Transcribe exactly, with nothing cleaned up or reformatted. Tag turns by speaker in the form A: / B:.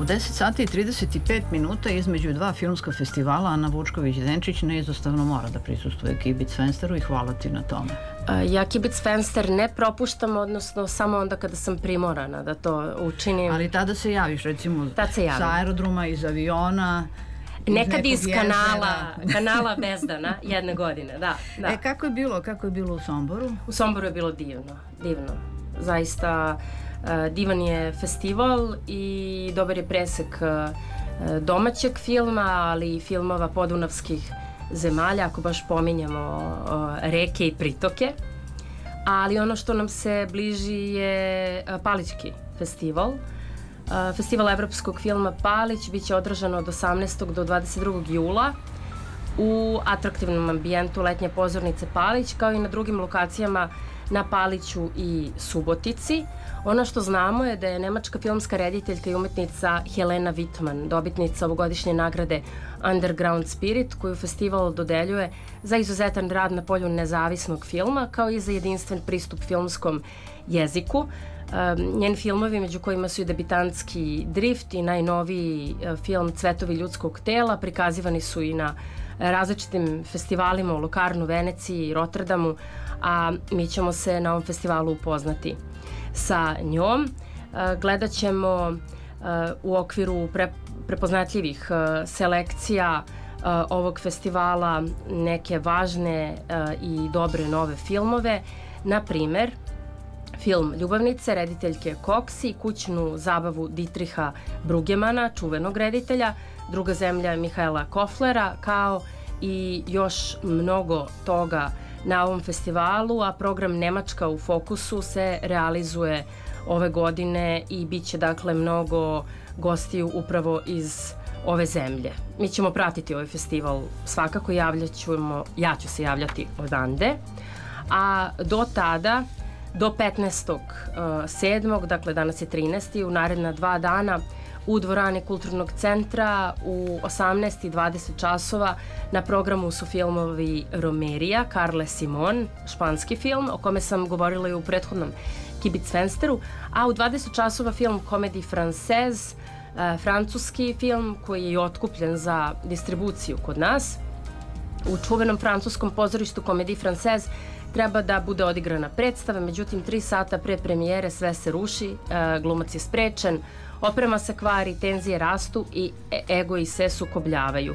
A: U deset sati i trideset pet minuta između dva filmska festivala Ana Vučković-Denčić neizostavno mora da prisustuje Kibitz Fensteru i hvala ti na tome.
B: Ja Kibitz Fenster ne propuštam, odnosno samo onda kada sam primorana da to učinim.
A: Ali tada se javiš, recimo,
B: se
A: sa aerodroma, iz aviona,
B: nekad iz kanala, kanala Bezdana, jedne godine, da, da.
A: E, kako je bilo, kako je bilo u Somboru?
B: U Somboru je bilo divno, divno. Zaista divan je festival i dobar je presek domaćeg filma, ali i filmova podunavskih zemalja, ako baš pominjamo reke i pritoke. Ali ono što nam se bliži je Palićki festival. Festival evropskog filma Palić biće održan od osamnaestog do dvadeset drugog jula u atraktivnom ambijentu letnje pozornice Palić, kao i na drugim lokacijama na Paliću i Subotici. Ono što znamo je da je nemačka filmska rediteljka i umetnica Helena Wittmann dobitnica ovogodišnje nagrade Underground Spirit, koju festival dodeljuje za izuzetan rad na polju nezavisnog filma, kao i za jedinstven pristup filmskom jeziku. Njeni filmovi, među kojima su i debitantski Drift i najnoviji film Cvetovi ljudskog tela, prikazivani su i na različitim festivalima u Lokarnu, Veneciji i Rotterdamu, a mi ćemo se na ovom festivalu upoznati sa njom. Gledat ćemo u okviru prepoznatljivih selekcija ovog festivala neke važne i dobre nove filmove, na primer film Ljubavnice rediteljke Cox i Kućnu zabavu Dietricha Brugemana, čuvenog reditelja, Druga zemlja Mihaela Koflera, kao i još mnogo toga na ovom festivalu, a program Nemačka u fokusu se realizuje ove godine i bit će dakle mnogo gostiju upravo iz ove zemlje. Mi ćemo pratiti ovaj festival svakako, javljaćemo, ja ću se javljati odande, a do tada, do petnaestog sedmog, dakle danas je trinaesti, u naredna dva dana u dvorani Kulturnog centra u osamnaest i dvadeset časova na programu su filmovi Romerija, Carle Simon, španski film, o kome sam govorila i u prethodnom Kibitz Fensteru, a u dvadeset časova film Komedi Francez, francuski film koji je otkupljen za distribuciju kod nas. U čuvenom francuskom pozorištu Komedi Francez treba da bude odigrana predstava, međutim tri sata pre premijere sve se ruši, glumac je sprečen, oprema se kvari, tenzije rastu i egoji se sukobljavaju.